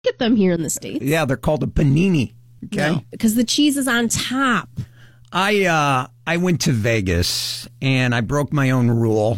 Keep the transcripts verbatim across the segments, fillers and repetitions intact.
get them here in the States. Yeah, they're called a panini. Okay. No, because the cheese is on top. I uh, I went to Vegas and I broke my own rule.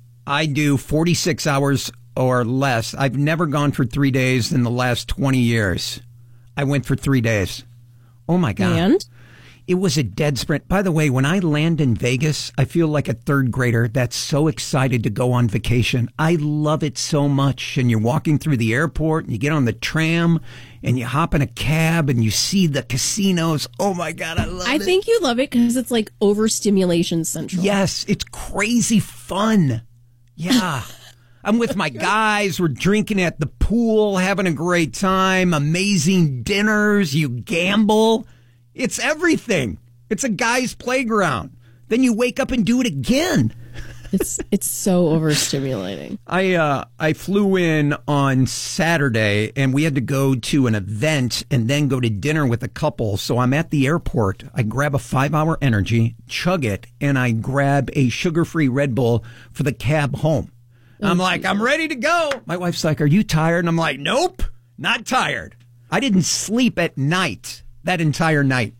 I do forty-six hours or less. I've never gone for three days in the last twenty years. I went for three days. Oh, my God. And? It was a dead sprint. By the way, when I land in Vegas, I feel like a third grader that's so excited to go on vacation. I love it so much. And you're walking through the airport and you get on the tram and you hop in a cab and you see the casinos. Oh, my God, I love I it. I think you love it because it's like overstimulation central. Yes, it's crazy fun. Yeah. I'm with my guys. We're drinking at the pool, having a great time, amazing dinners. You gamble. It's everything. It's a guy's playground. Then you wake up and do it again. It's it's so overstimulating. I uh, I flew in on Saturday, and we had to go to an event and then go to dinner with a couple. So I'm at the airport. I grab a five-hour energy, chug it, and I grab a sugar-free Red Bull for the cab home. Oh, I'm like, Jesus. I'm ready to go. My wife's like, are you tired? And I'm like, nope, not tired. I didn't sleep at night. That entire night.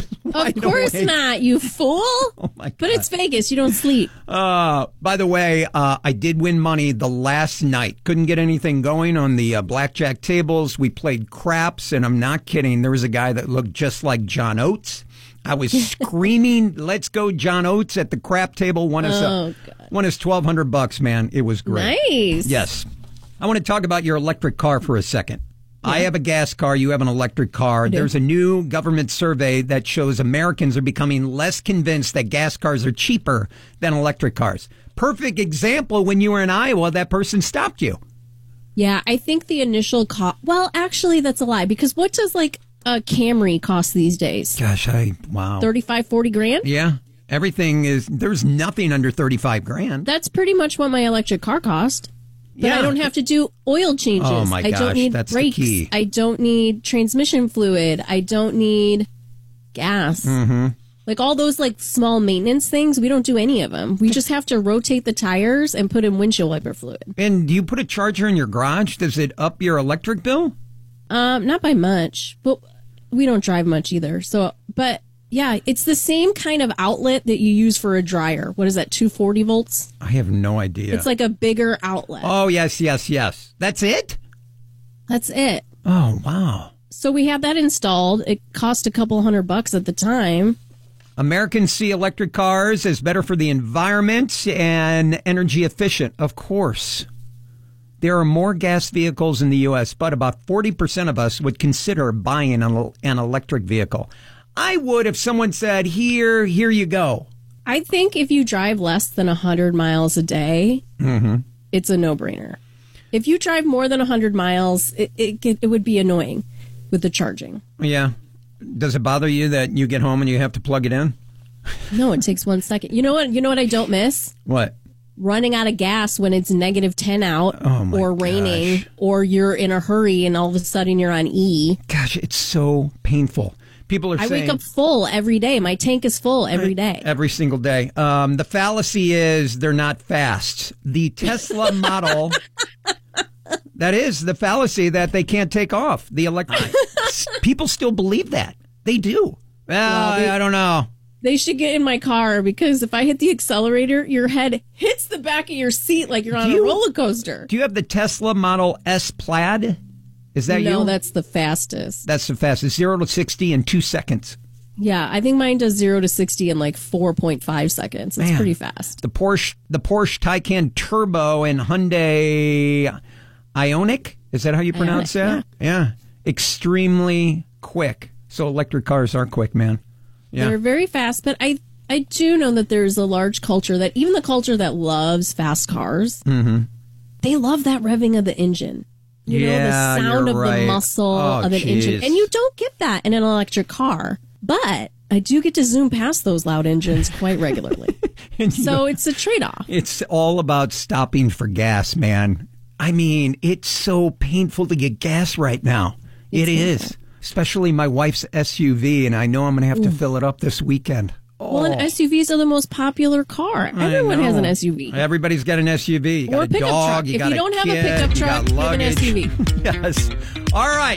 Of course awake. Not, you fool. Oh my God. But it's Vegas. You don't sleep. Uh, by the way, uh, I did win money the last night. Couldn't get anything going on the uh, blackjack tables. We played craps, and I'm not kidding. There was a guy that looked just like John Oates. I was screaming, let's go John Oates at the crap table. Won us, oh, uh, won us twelve hundred bucks, man. It was great. Nice. Yes. I want to talk about your electric car for a second. Yeah. I have a gas car. You have an electric car. There's a new government survey that shows Americans are becoming less convinced that gas cars are cheaper than electric cars. Perfect example when you were in Iowa, that person stopped you. Yeah, I think the initial cost. Well, actually, that's a lie, because what does like a Camry cost these days? Gosh, I, wow. thirty-five, forty grand? Yeah. Everything is, there's nothing under thirty-five grand. That's pretty much what my electric car cost. But yeah. I don't have to do oil changes. Oh my gosh, I don't need that's brakes. the key. I don't need transmission fluid. I don't need gas. Mm-hmm. Like all those like small maintenance things, we don't do any of them. We just have to rotate the tires and put in windshield wiper fluid. And do you put a charger in your garage? Does it up your electric bill? Um, not by much, but we don't drive much either. So, but yeah, it's the same kind of outlet that you use for a dryer. What is that, two forty volts? I have no idea. It's like a bigger outlet. Oh, yes, yes, yes. That's it? That's it. Oh, wow. So we have that installed. It cost a couple hundred bucks at the time. Americans see electric cars as better for the environment and energy efficient. Of course. There are more gas vehicles in the U S, but about forty percent of us would consider buying an, an electric vehicle. I would if someone said, here, here you go. I think if you drive less than one hundred miles a day, mm-hmm. it's a no-brainer. If you drive more than one hundred miles, it, it, it would be annoying with the charging. Yeah. Does it bother you that you get home and you have to plug it in? No, it takes one second. You know what? You know what I don't miss? What? Running out of gas when it's negative ten out oh my or raining gosh. Or you're in a hurry and all of a sudden you're on E. Gosh, it's so painful. People are I saying... wake up full every day. My tank is full every day. Every single day. Um, the fallacy is they're not fast. The Tesla model... That is the fallacy that they can't take off. The electric... People still believe that. They do. Well, well they, I don't know. They should get in my car because if I hit the accelerator, your head hits the back of your seat like you're on you, a roller coaster. Do you have the Tesla Model S Plaid? Is that no, you? No, that's the fastest. That's the fastest. Zero to sixty in two seconds. Yeah, I think mine does zero to sixty in like four point five seconds. It's Man, pretty fast. The Porsche, the Porsche Taycan Turbo and Hyundai Ioniq. Is that how you pronounce Ioniq, that? Yeah. yeah. Extremely quick. So electric cars are quick, man. Yeah. They're very fast, but I I do know that there's a large culture that even the culture that loves fast cars, mm-hmm. they love that revving of the engine. You yeah, know, the sound you're of right. the muscle oh, of an geez. engine. And you don't get that in an electric car. But I do get to zoom past those loud engines quite regularly. So know, it's a trade-off. It's all about stopping for gas, man. I mean, it's so painful to get gas right now. It's it is. Painful. Especially my wife's S U V, and I know I'm going to have to Ooh. fill it up this weekend. Oh, Well, and S U Vs are the most popular car. Everyone has an S U V. Everybody's got an S U V. You got or a a pickup dog. truck. You if got you a don't have kid, a pickup truck, you, you have an S U V. Yes. All right.